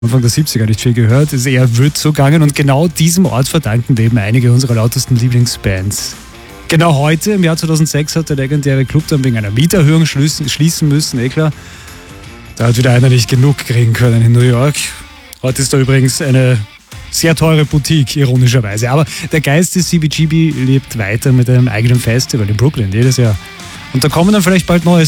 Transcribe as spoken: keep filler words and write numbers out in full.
Anfang der siebziger nicht viel gehört, ist eher wild zugegangen und genau diesem Ort verdanken eben einige unserer lautesten Lieblingsbands. Genau heute, im Jahr zweitausendsechs, hat der legendäre Club dann wegen einer Mieterhöhung schließen müssen, eh klar. Da hat wieder einer nicht genug kriegen können in New York. Heute ist da übrigens eine sehr teure Boutique, ironischerweise. Aber der Geist des C B G B lebt weiter mit einem eigenen Festival in Brooklyn jedes Jahr. Und da kommen dann vielleicht bald neue